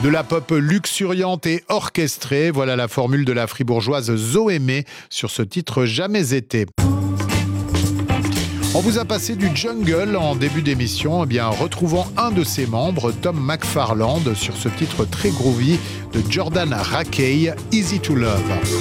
De la pop luxuriante et orchestrée, voilà la formule de la fribourgeoise Zoémé sur ce titre Jamais été. On vous a passé du jungle en début d'émission. Eh bien, retrouvons un de ses membres, Tom McFarland, sur ce titre très groovy de Jordan Rakei, Easy to Love.